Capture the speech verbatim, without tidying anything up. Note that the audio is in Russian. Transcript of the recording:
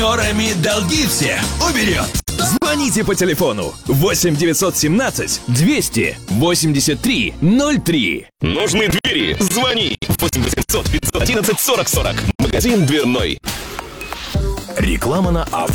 партнерами долги все уберет. Звоните по телефону восемь девятьсот семнадцать двести восемьдесят три ноль три. Нужны двери? Звони восемь восемьсот пятьсот одиннадцать сорок сорок. Магазин дверной. Реклама на авто.